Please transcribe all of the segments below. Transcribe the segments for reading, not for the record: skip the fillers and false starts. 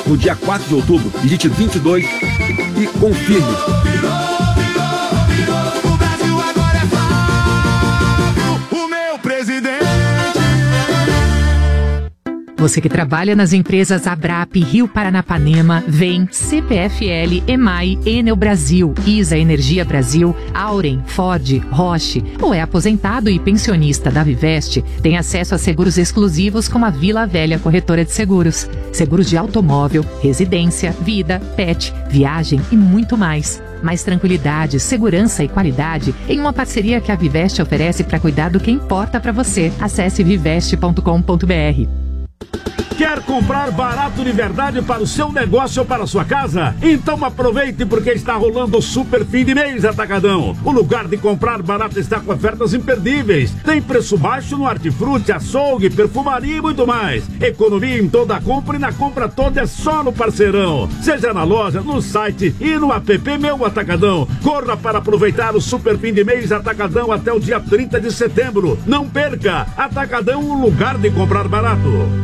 no dia 4 de outubro, digite 22 e confirme. O Brasil agora é Flávio, o meu presidente. Você que trabalha nas empresas Abrap, Rio Paranapanema, VEM, CPFL, EMAI, Enel Brasil, ISA Energia Brasil, Auren, Ford, Roche, ou é aposentado e pensionista da Viveste, tem acesso a seguros exclusivos como a Vila Velha Corretora de Seguros. Seguros de automóvel, residência, vida, pet, viagem e muito mais. Mais tranquilidade, segurança e qualidade em uma parceria que a Viveste oferece para cuidar do que importa para você. Acesse viveste.com.br. Quer comprar barato de verdade para o seu negócio ou para a sua casa? Então aproveite, porque está rolando o super fim de mês Atacadão. O lugar de comprar barato está com ofertas imperdíveis. Tem preço baixo no hortifruti, açougue, perfumaria e muito mais. Economia em toda a compra, e na compra toda é só no Parceirão. Seja na loja, no site e no app Meu Atacadão. Corra para aproveitar o super fim de mês Atacadão até o dia 30 de setembro. Não perca! Atacadão, o lugar de comprar barato.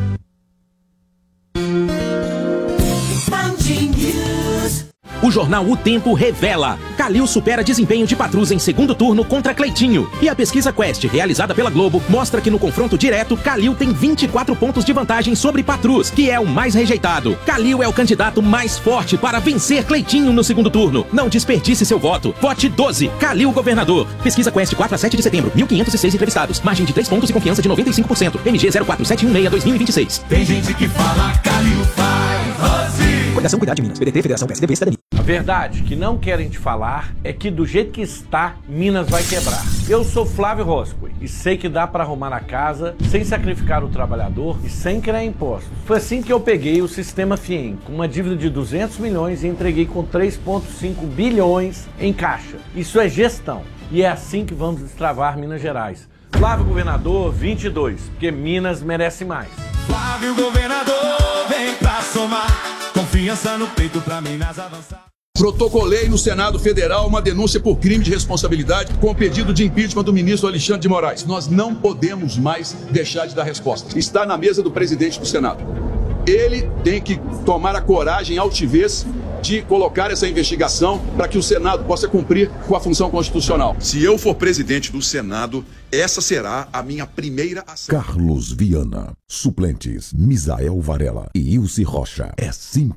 O jornal O Tempo revela: Calil supera desempenho de Patrus em segundo turno contra Cleitinho. E a pesquisa Quest, realizada pela Globo, mostra que no confronto direto, Calil tem 24 pontos de vantagem sobre Patrus, que é o mais rejeitado. Calil é o candidato mais forte para vencer Cleitinho no segundo turno. Não desperdice seu voto. Vote 12. Calil governador. Pesquisa Quest 4 a 7 de setembro. 1.506 entrevistados. Margem de 3 pontos e confiança de 95%. MG 04716-2026. Tem gente que fala Calil faz assim. Coligação Cuidar de Minas. PDT, Federação, PSDB e Cidadania. A verdade que não querem te falar é que do jeito que está, Minas vai quebrar. Eu sou Flávio Roscoe e sei que dá para arrumar a casa sem sacrificar o trabalhador e sem criar impostos. Foi assim que eu peguei o sistema FIEM, com uma dívida de 200 milhões e entreguei com 3,5 bilhões em caixa. Isso é gestão e é assim que vamos destravar Minas Gerais. Flávio Governador 22, porque Minas merece mais. Flávio Governador, vem pra somar. Confiança no peito pra Minas avançar. Protocolei no Senado Federal uma denúncia por crime de responsabilidade com o pedido de impeachment do ministro Alexandre de Moraes. Nós não podemos mais deixar de dar resposta. Está na mesa do presidente do Senado. Ele tem que tomar a coragem e a altivez de colocar essa investigação para que o Senado possa cumprir com a função constitucional. Se eu for presidente do Senado, essa será a minha primeira ação. Carlos Viana, suplentes Misael Varela e Ilse Rocha. É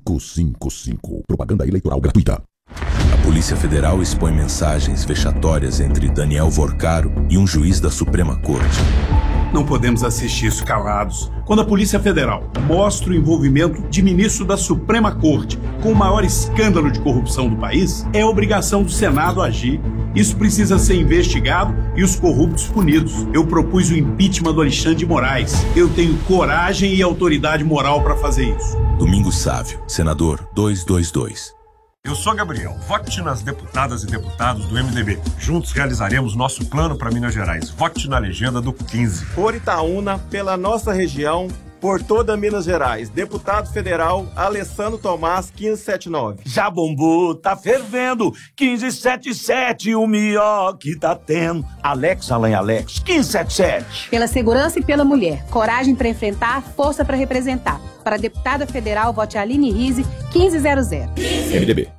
555. Propaganda eleitoral gratuita. A Polícia Federal expõe mensagens vexatórias entre Daniel Vorcaro e um juiz da Suprema Corte. Não podemos assistir isso calados. Quando a Polícia Federal mostra o envolvimento de ministro da Suprema Corte com o maior escândalo de corrupção do país, é obrigação do Senado agir. Isso precisa ser investigado e os corruptos punidos. Eu propus o impeachment do Alexandre de Moraes. Eu tenho coragem e autoridade moral para fazer isso. Domingos Sávio, senador 222. Eu sou Gabriel, vote nas deputadas e deputados do MDB. Juntos realizaremos nosso plano para Minas Gerais. Vote na legenda do 15. Por Itaúna, pela nossa região, por toda Minas Gerais. Deputado Federal Alessandro Tomás, 1579. Já bombou, tá fervendo, 1577, o melhor que tá tendo. Alex Alain Alex, 1577. Pela segurança e pela mulher, coragem para enfrentar, força para representar. Para deputada federal, vote Aline Rize, 1500. MDB.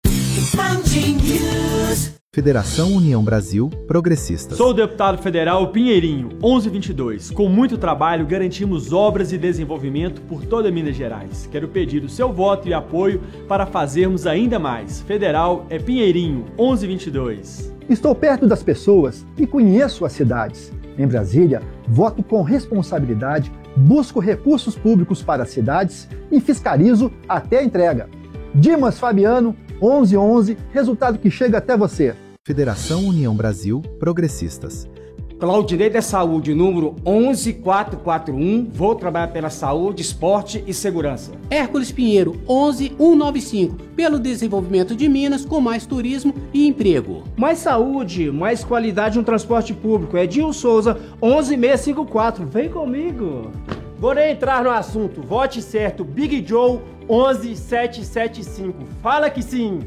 Federação União Brasil Progressistas. Sou o deputado federal Pinheirinho, 1122. Com muito trabalho, garantimos obras e desenvolvimento por toda Minas Gerais. Quero pedir o seu voto e apoio para fazermos ainda mais. Federal é Pinheirinho, 1122. Estou perto das pessoas e conheço as cidades. Em Brasília, voto com responsabilidade, busco recursos públicos para as cidades e fiscalizo até a entrega. Dimas Fabiano, 1111, resultado que chega até você. Federação União Brasil Progressistas. Claudinei da Saúde, número 11441, vou trabalhar pela saúde, esporte e segurança. Hércules Pinheiro, 11195, pelo desenvolvimento de Minas com mais turismo e emprego. Mais saúde, mais qualidade no transporte público. Edil Souza, 11654, vem comigo. Vou nem entrar no assunto, vote certo, Big Joe, 11775, fala que sim.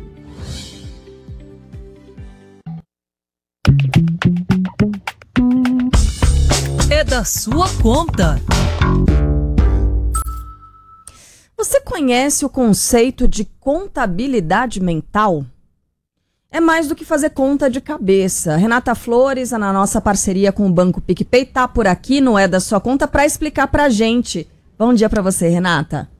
É da sua conta. Você conhece conhece o conceito de contabilidade mental? É mais do que fazer conta de cabeça. Renata Flores, na nossa parceria com o Banco PicPay, tá por aqui, não é da sua conta, para explicar pra gente. Bom dia para você, Renata.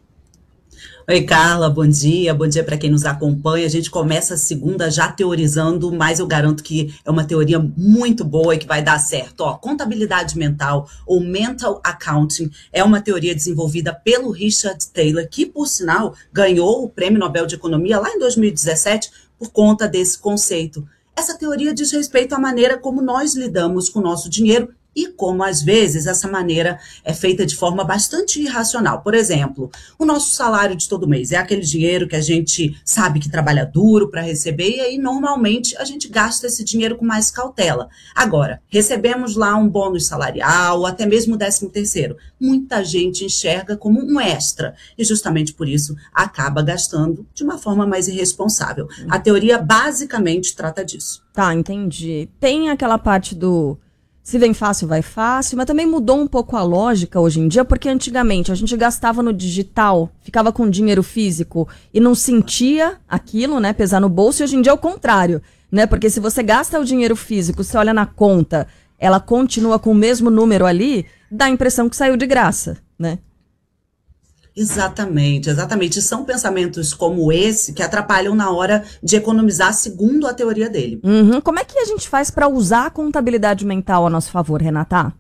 Oi, Carla, bom dia para quem nos acompanha. A gente começa a segunda já teorizando, mas eu garanto que é uma teoria muito boa e que vai dar certo. Contabilidade mental ou mental accounting é uma teoria desenvolvida pelo Richard Thaler, que, por sinal, ganhou o Prêmio Nobel de Economia lá em 2017 por conta desse conceito. Essa teoria diz respeito à maneira como nós lidamos com o nosso dinheiro e como, às vezes, essa maneira é feita de forma bastante irracional. Por exemplo, o nosso salário de todo mês é aquele dinheiro que a gente sabe que trabalha duro para receber e aí, normalmente, a gente gasta esse dinheiro com mais cautela. Agora, recebemos lá um bônus salarial ou até mesmo o 13º. Muita gente enxerga como um extra e, justamente por isso, acaba gastando de uma forma mais irresponsável. A teoria, basicamente, trata disso. Tá, entendi. Tem aquela parte do... se vem fácil, vai fácil, mas também mudou um pouco a lógica hoje em dia, porque antigamente a gente gastava no digital, ficava com dinheiro físico e não sentia aquilo, né, pesar no bolso, e hoje em dia é o contrário, né, porque se você gasta o dinheiro físico, você olha na conta, ela continua com o mesmo número ali, dá a impressão que saiu de graça, né? Exatamente. São pensamentos como esse que atrapalham na hora de economizar, segundo a teoria dele. Como é que a gente faz para usar a contabilidade mental a nosso favor, Renata?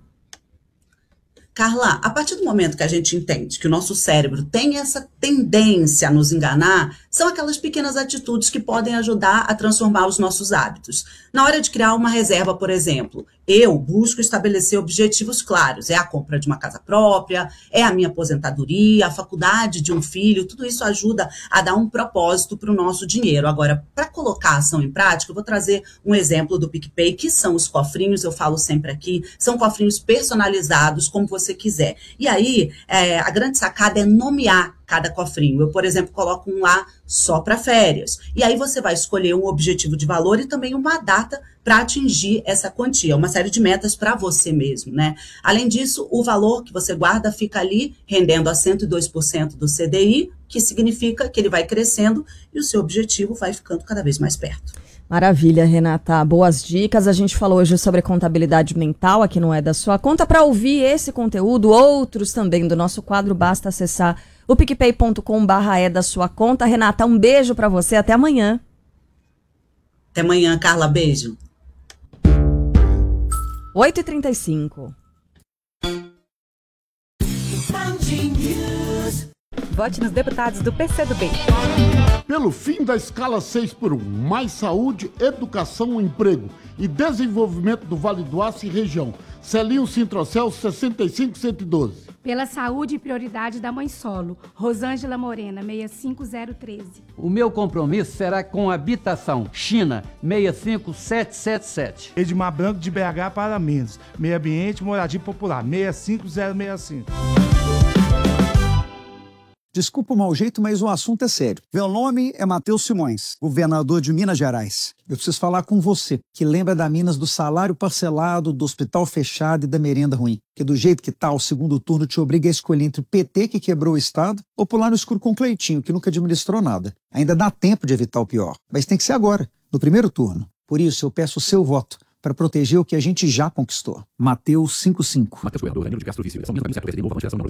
Carla, a partir do momento que a gente entende que o nosso cérebro tem essa tendência a nos enganar, são aquelas pequenas atitudes que podem ajudar a transformar os nossos hábitos. Na hora de criar uma reserva, por exemplo, eu busco estabelecer objetivos claros. É a compra de uma casa própria, é a minha aposentadoria, a faculdade de um filho, tudo isso ajuda a dar um propósito para o nosso dinheiro. Agora, para colocar a ação em prática, eu vou trazer um exemplo do PicPay, que são os cofrinhos, eu falo sempre aqui, são cofrinhos personalizados, como você quiser. E aí, a grande sacada é nomear cada cofrinho. Eu, por exemplo, coloco um lá só para férias. E aí você vai escolher um objetivo de valor e também uma data para atingir essa quantia, uma série de metas para você mesmo, né? Além disso, o valor que você guarda fica ali rendendo a 102% do CDI, que significa que ele vai crescendo e o seu objetivo vai ficando cada vez mais perto. Maravilha, Renata. Boas dicas. A gente falou hoje sobre contabilidade mental, aqui não é da sua conta. Para ouvir esse conteúdo, outros também do nosso quadro, basta acessar o picpay.com/é da sua conta. Renata, um beijo para você. Até amanhã. Até amanhã, Carla. Beijo. 8h35. Vote nos deputados do PCdoB. Pelo fim da escala 6x1, mais saúde, educação, emprego e desenvolvimento do Vale do Aço e região. Celinho Sintrocel 65112. Pela saúde e prioridade da mãe solo, Rosângela Morena 65013. O meu compromisso será com habitação, China 65777. Edmar Branco de BH para Minas, meio ambiente, moradia popular 65065. Desculpa o mau jeito, mas o assunto é sério. Meu nome é Matheus Simões, governador de Minas Gerais. Eu preciso falar com você, que lembra da Minas do salário parcelado, do hospital fechado e da merenda ruim. Que do jeito que tá, o segundo turno te obriga a escolher entre o PT, que quebrou o Estado, ou pular no escuro com o Cleitinho, que nunca administrou nada. Ainda dá tempo de evitar o pior, mas tem que ser agora, no primeiro turno. Por isso, eu peço o seu voto para proteger o que a gente já conquistou. Mateus 55. Matheus Goiador, Danilo de Castro Vício. São Minas Caminhos, novo avanço,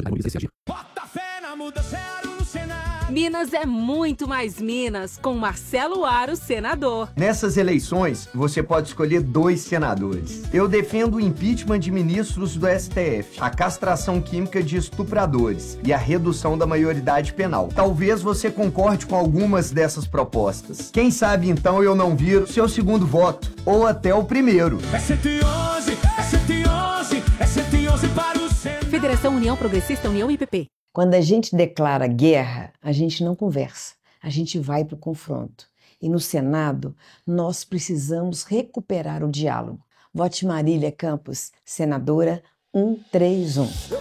Minas é muito mais Minas, com Marcelo Aro, senador. Nessas eleições, você pode escolher 2 senadores. Eu defendo o impeachment de ministros do STF, a castração química de estupradores e a redução da maioridade penal. Talvez você concorde com algumas dessas propostas. Quem sabe, então, eu não viro seu segundo voto, ou até o primeiro. É 111 para o Senado. Federação União Progressista, União IPP. Quando a gente declara guerra, a gente não conversa, a gente vai para o confronto. E no Senado, nós precisamos recuperar o diálogo. Vote Marília Campos, senadora 131.